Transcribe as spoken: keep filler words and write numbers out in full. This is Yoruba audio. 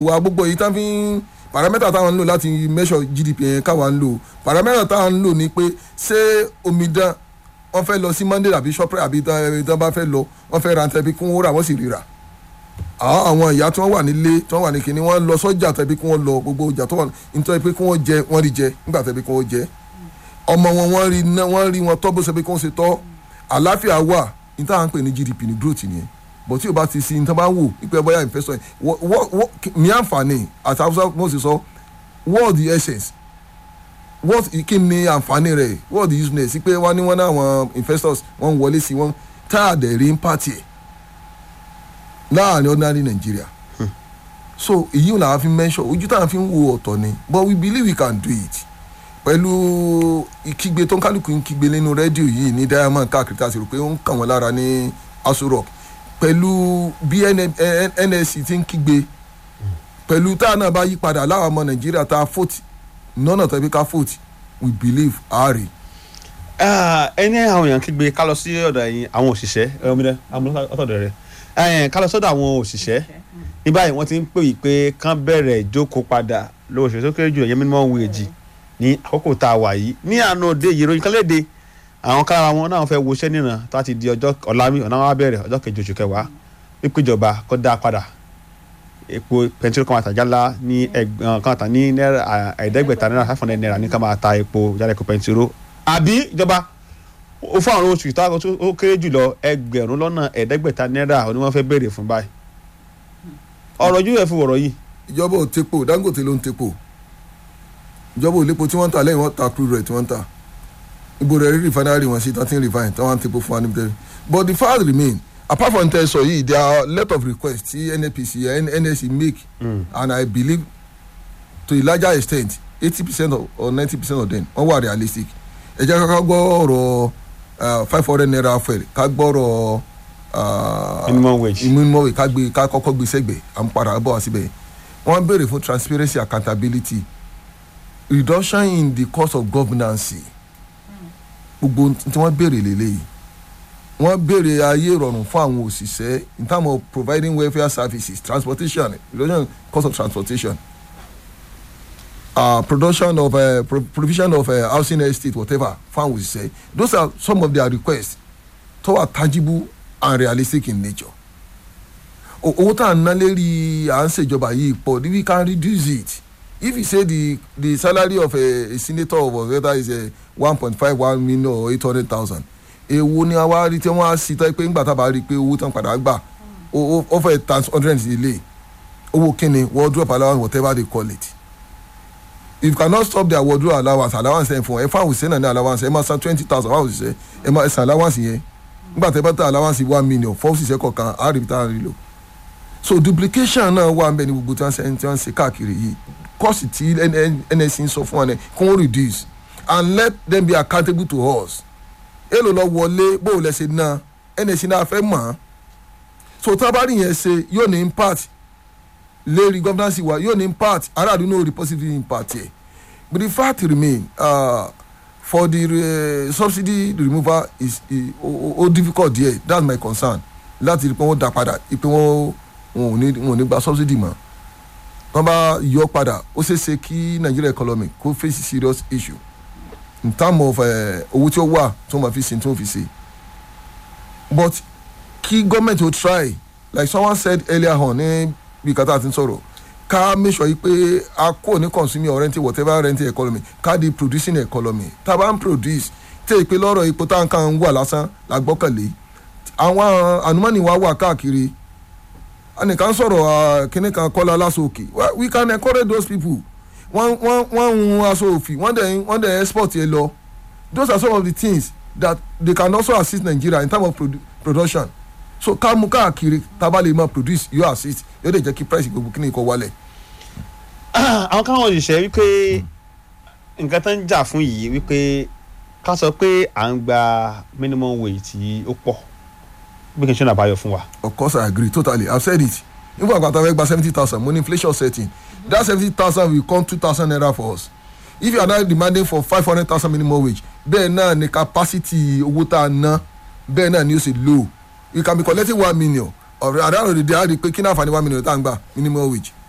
wa gbogbo yìí tán fi ń paramẹ́tà táwọn ń lò láti measure G D P yẹn káwa ń lò paramẹ́tà táwọn ń lò ní pé ṣé omidan wọ́n fẹ́ lọ sí Monday àbí Shoprite àbí tán bá fẹ́ lọ wọ́n fẹ́ ra tẹ̀bí kí wọ́n rà wọ́n sì ríra àwọn ìyá tí wọ́n wà nílé tí wọ́n wà ní kíní wọ́n lọ sọ́jà tẹ̀bí kí wọ́n lọ gbogbo ọjà tó wà nítorí pé kí wọ́n jẹ wọ́n rí jẹ nígbà tẹ̀bí kí wọ́n jẹ ọmọ wọn wọ́n rí wọ́n rí wọn tọ́ bó ṣe pé kí wọ́n ṣe tọ́ àlàáfíà wà ní táwọn ń pè ní G D P ní growth nìyẹn bọ̀ tí o bá ti sí ní tí wọ́n bá wò ìpẹ́ bóyá investor ní àǹfààní àti àwùjọ mo sì sọ what the essence what kí ni àǹfààní rẹ̀ what the useness pé wọ́n ní wọ́n ní àwọn investors wọ́n wọlé sí wọn tá a dẹ̀ rí pàtì ẹ̀ láàrin ordinary Nigeria hmm. so èyí ò náà fi mention ojú táwọn fi ń wo ọ̀tọ̀ ni but we believe we can do it pẹ̀lú ìkígbe tó ń kálukú ń kígbe nínú rédíò yìí ní Diamond káàkiri tá a sì rò pé ó ń kàn wọ́n lára ní Aso Rock pẹ̀lú bí N S C ti ń kígbe pẹ̀lú tá a náà bá yí padà láwọn ọmọ Nàìjíríà tá a fòtì nọ́nà tàbí ká fòtì we believe àárẹ̀. ẹni àwọn èèyàn kígbe ká lọ sí ọ̀dọ̀ yìí àwọn òṣìṣẹ́ ọmọdé ọ̀tọ̀dọ̀ rẹ̀ ká lọ sọ́dọ̀ àwọn òṣìṣẹ́ ní báyìí wọ́n ti ń pè yí pé kán bẹ̀rẹ̀ ìjókòó padà lówó òṣìṣẹ́ tó kéré jù ẹ̀yẹ minimum wage ní àkókò tá a wà yìí ní àná òde ìròyìn kan léde àwọn kára wọn náà fẹ́ wọṣẹ́ níran tó a ti di ọjọ́ ọ̀làmì ọ̀nà wa bẹ̀rẹ̀ ọjọ́ kejì oṣù kẹwàá wípé ìjọba kó dá padà epo pẹntiró kan máa tà jálá ní ẹgbẹ̀rún kan tà ní náírà ẹ̀ẹ́dẹ́gbẹ̀ta náírà five hundred naira ní ká máa ta epo jálá epo pẹntiró àbí ìjọba ó fún àwọn oṣù ìta ó kéré jùlọ ẹgbẹ̀rún lọ́nà ẹ̀ẹ́dẹ́gbẹ̀ta náírà ni wọ́n fẹ́ béèrè fún báyìí ọ̀rọ̀ ojú ẹ̀ fi wọ̀rọ̀ yìí. ìjọba ò tepo Dangote ló ń tepo ìjọba ò lépo tí wọ́n ń ta lẹ́yìn wọ́n ta crude rẹ̀ tí wọ́n ń ta ibo rẹ̀ rí refinery wọn sí thirteen refine tí wọ́n ń tepo fún wa níbi but the fact remain apart from tẹ́ sọ yìí there are a lot of requests tí N N P C and N S C make mm. and I believe to a larger extent eighty percent or ninety percent of them wọ́n wà realistic ẹ jẹ́ ká gbọ́ ọ̀rọ̀ five hundred naira fẹ́rẹ̀ ká gbọ́ ọ̀rọ̀ minimum wage minimum wage ká gbé ká kọ́kọ́ gbé sẹ́gbẹ̀ẹ́ à ń padà bọ̀ wá síbẹ̀ wọ́n béèrè fún transparency accountability reduction in the cost of governance gbogbo tí wọ́n béèrè lélẹ́yìí wọ́n béèrè ayé ìrọ̀rùn fún àwọn òṣìṣẹ́ in terms of providing welfare services transportation reduction cost of transportation uh, production of uh, pro provision of uh, housing estate whatever fún àwọn òṣìṣẹ́ those are some of their requests tó wà tangible and realistic in nature owó tá à ń ná lérí à ń ṣèjọba yìí pọ̀ we can reduce it if you say the the salary of a, a senator or whether is a one point five one million or eight hundred thousand èwo ni àwa rí tí wọ́n á sì tọ́ pé ńgbà tá a bá rí i pé owó tán padà gbà ó fẹ́ times hundred ilé owó kíni wardrobe allowance whatever they call it if you cannot stop their wardrobe allowance allowance ẹ̀ fún ẹ fáwọn òṣìṣẹ́ náà ní allowance ẹ máa san twenty thousand fáwọn òṣìṣẹ́ ẹ máa san allowance yẹn ńgbà tẹ́ bá tẹ allowance one million fún òṣìṣẹ́ kọ̀ọ̀kan á rí i tá a rí lò so duplication náà wà ń bẹ ní gbogbo tí wọ́n ṣe káàkiri yìí cost tí N S C ń sọ fún wọn ni kí wọ́n reduce and let them be accountable to us èlò lọ wọlé bó o lẹ ṣe ná N S C náà fẹ́ mọ̀ ọ́n so tábàárì yẹn ṣe yóò ní impact lérí governance wa yóò ní impact aráàlú náà rí positive impact yẹ but the fact remain uh, for the uh, subsidy removal is o difficult there that's my concern láti rí pé wọ́n dá padà pé wọ́n wọn ò ní gba subsidy mọ́ wọ́n bá yọ padà ó ṣeé ṣe kí Nigeria economy kó face serious issue in terms of owó tí ó wà tó máa fi sin tó fi ṣe but kí government will try like someone said earlier on ní bí kátà ti ń sọ̀rọ̀ ká make sure yìí pé a kò ní consuming or renting whatever renting economy ká di producing economy tá a bá ń produce tẹ́ ìpè lọ́rọ̀ ipò tá à ń kàn ń wà lásán la gbọ́kànlé àwọn ànúmọ́nì wa wà káàkiri ẹnìkan sọ̀rọ̀ kíní kan Kọ́lá Lásòkè we can encourage those people wọ́n wọ́n wọ́n ń aṣọ òfì wọ́n dẹ̀ wọ́n dẹ̀ export yẹn lọ those are some of the things that they can also assist Nigeria in terms of produ production so ká mú káàkiri tábà lè máa produce yóò assist yóò dẹ̀ jẹ́ kí price gbogbo kíní kó wálẹ̀. àwọn kan wọ́n ṣiṣẹ́ wípé nǹkan tó ń jà fún yìí wípé ká sọ pé à ń gba minimum wage tí ó pọ̀ bí kì í ṣe náà báyọ̀ fún wa. Of course I agree totally I've said it nígbà àgbàtà fẹ́ gba seventy thousand money inflation setting that seventy thousand will come two thousand naira for us if you are now demanding for five hundred thousand minimum wage bẹ́ẹ̀ náà ni capacity owó tá a ná bẹ́ẹ̀ náà ni ó sì low you can be collecting one million or at the end of the day a rí i pé kí náà fà ní one million tá a ń gbà minimum wage